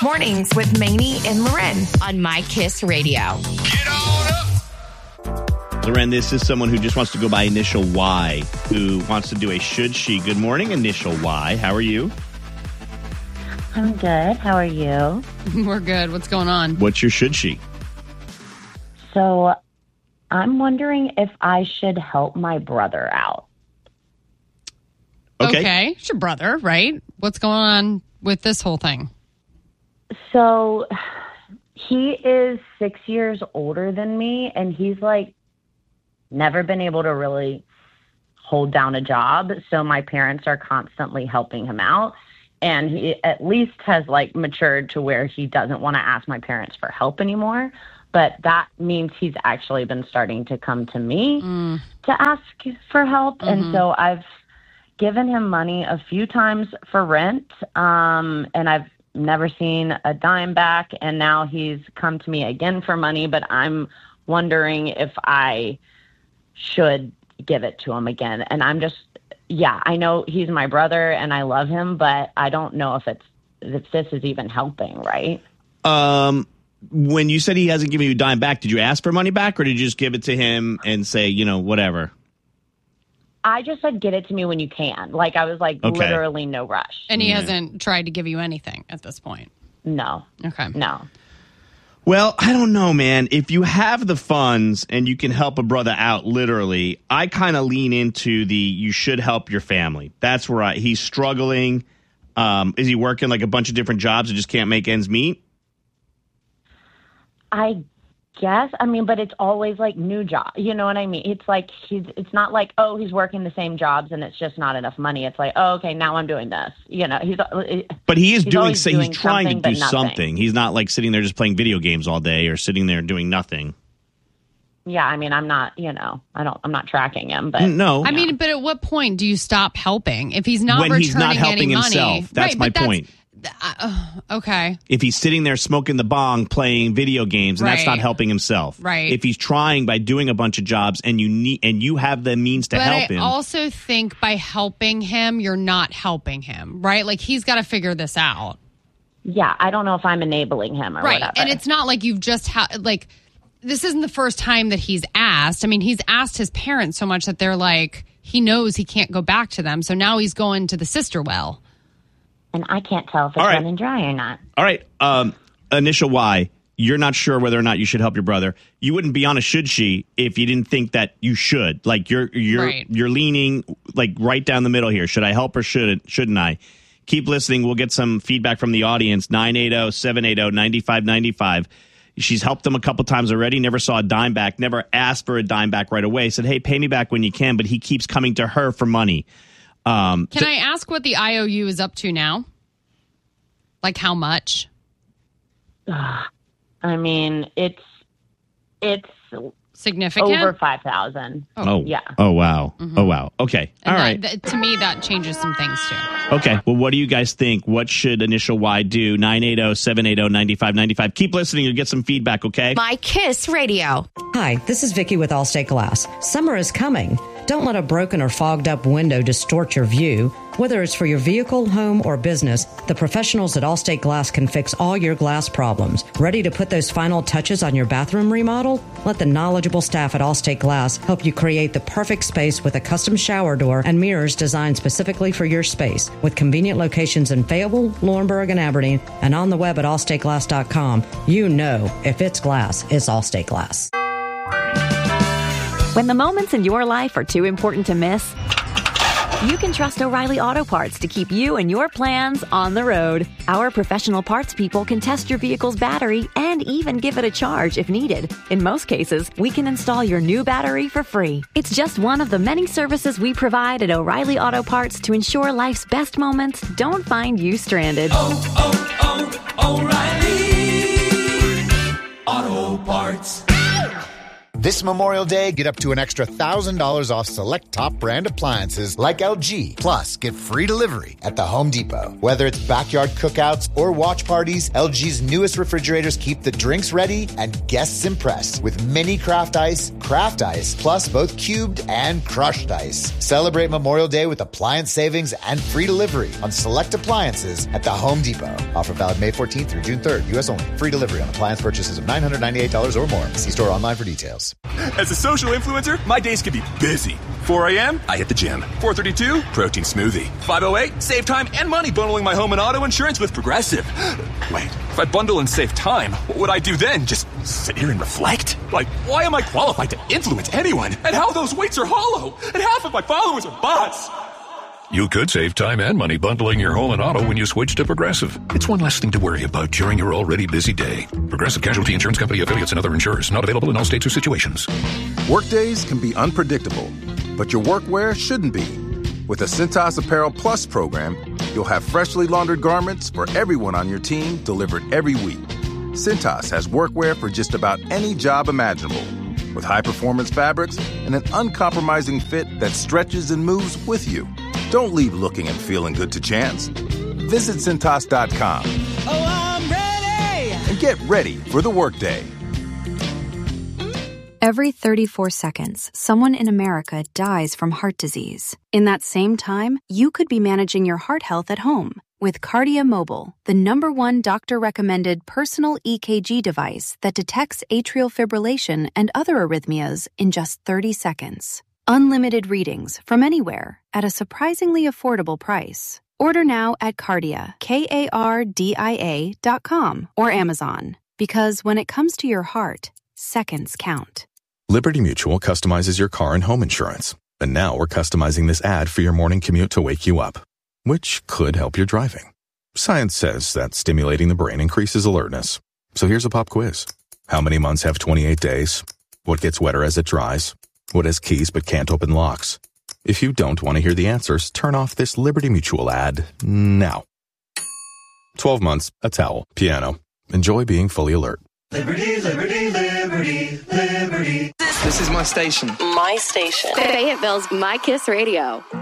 Mornings with Maney and Loren on My Kiss Radio. Get on up. Loren, this is someone who just wants to go by initial Y, who wants to do a should she. Good morning, initial Y. How are you? I'm good. How are you? We're good. What's going on? What's your should she? So I'm wondering if I should help my brother out. Okay. It's your brother, right? What's going on with this whole thing? So he is 6 years older than me, and he's like never been able to really hold down a job. So my parents are constantly helping him out. And he at least has like matured to where he doesn't want to ask my parents for help anymore. But that means he's actually been starting to come to me to ask for help. Mm-hmm. And so I've given him money a few times for rent. And I've never seen a dime back. And now he's come to me again for money. But I'm wondering if I should give it to him again. And I'm just, I know he's my brother and I love him, but I don't know if this is even helping, right? When you said he hasn't given you a dime back, did you ask for money back or did you just give it to him and say, whatever? I just said, get it to me when you can. Like, I was like, literally no rush. And he hasn't tried to give you anything at this point? No. Okay. No. Well, I don't know, man. If you have the funds and you can help a brother out, literally, I kind of lean into you should help your family. That's where he's struggling. Is he working like a bunch of different jobs and just can't make ends meet? I guess. I mean, but it's always like new job. You know what I mean? It's like it's not like, he's working the same jobs and it's just not enough money. It's like, okay, now I'm doing this. But he is doing he's trying to do something. something. He's not like sitting there just playing video games all day or sitting there doing nothing. Yeah, I mean, I'm not, I'm not tracking him, but no. I mean, but at what point do you stop helping? If he's not returning he's not helping any money, himself. That's my point. Okay. If he's sitting there smoking the bong, playing video games, and that's not helping himself. Right. If he's trying by doing a bunch of jobs and you have the means to help him. I also think by helping him, you're not helping him, right? Like he's got to figure this out. Yeah, I don't know if I'm enabling him or whatever. And it's not like you've just this isn't the first time that he's asked. I mean, he's asked his parents so much that they're like, he knows he can't go back to them. So now he's going to the sister well. And I can't tell if it's running dry or not. All right. Initial Y, you're not sure whether or not you should help your brother. You wouldn't be on a should she if you didn't think that you should. Like you're leaning like right down the middle here. Should I help or shouldn't I? Keep listening. We'll get some feedback from the audience. 980-780-9595. She's helped them a couple times already. Never saw a dime back. Never asked for a dime back right away. Said, hey, pay me back when you can. But he keeps coming to her for money. Can I ask what the IOU is up to now? Like how much? I mean, it's significant. Over 5,000. Oh yeah. Oh wow. Mm-hmm. Oh wow. Okay. And all right. To me, that changes some things too. Okay. Well, what do you guys think? What should initial Y do? 980-780-9595. Keep listening. You'll get some feedback. Okay. My Kiss Radio. Hi, this is Vicki with Allstate Glass. Summer is coming. Don't let a broken or fogged up window distort your view. Whether it's for your vehicle, home, or business, the professionals at Allstate Glass can fix all your glass problems. Ready to put those final touches on your bathroom remodel? Let the knowledgeable staff at Allstate Glass help you create the perfect space with a custom shower door and mirrors designed specifically for your space. With convenient locations in Fayetteville, Laurinburg, and Aberdeen, and on the web at allstateglass.com, you know if it's glass, it's Allstate Glass. When the moments in your life are too important to miss, you can trust O'Reilly Auto Parts to keep you and your plans on the road. Our professional parts people can test your vehicle's battery and even give it a charge if needed. In most cases, we can install your new battery for free. It's just one of the many services we provide at O'Reilly Auto Parts to ensure life's best moments don't find you stranded. O'Reilly Auto Parts. This Memorial Day, get up to an extra $1,000 off select top brand appliances like LG. Plus, get free delivery at the Home Depot. Whether it's backyard cookouts or watch parties, LG's newest refrigerators keep the drinks ready and guests impressed with mini craft ice, plus both cubed and crushed ice. Celebrate Memorial Day with appliance savings and free delivery on select appliances at the Home Depot. Offer valid May 14th through June 3rd, U.S. only. Free delivery on appliance purchases of $998 or more. See store online for details. As a social influencer, my days can be busy. 4 a.m., I hit the gym. 4:32, protein smoothie. 5:08, save time and money bundling my home and auto insurance with Progressive. Wait, if I bundle and save time, what would I do then? Just sit here and reflect? Like, why am I qualified to influence anyone? And how those weights are hollow? And half of my followers are bots. You could save time and money bundling your home and auto when you switch to Progressive. It's one less thing to worry about during your already busy day. Progressive Casualty Insurance Company, affiliates, and other insurers. Not available in all states or situations. Workdays can be unpredictable, but your workwear shouldn't be. With the Cintas Apparel Plus program, you'll have freshly laundered garments for everyone on your team delivered every week. Cintas has workwear for just about any job imaginable, with high-performance fabrics and an uncompromising fit that stretches and moves with you. Don't leave looking and feeling good to chance. Visit Cintas.com. Oh, I'm ready! And get ready for the workday. Every 34 seconds, someone in America dies from heart disease. In that same time, you could be managing your heart health at home with Kardia Mobile, the #1 doctor-recommended personal EKG device that detects atrial fibrillation and other arrhythmias in just 30 seconds. Unlimited readings from anywhere at a surprisingly affordable price. Order now at Kardia, KARDIA.com or Amazon. Because when it comes to your heart, seconds count. Liberty Mutual customizes your car and home insurance. And now we're customizing this ad for your morning commute to wake you up, which could help your driving. Science says that stimulating the brain increases alertness. So here's a pop quiz. How many months have 28 days? What gets wetter as it dries? What has keys but can't open locks? If you don't want to hear the answers, turn off this Liberty Mutual ad now. 12 months, a towel, piano. Enjoy being fully alert. Liberty, liberty, liberty, liberty. This is my station. My station. Fayetteville's My Kiss Radio.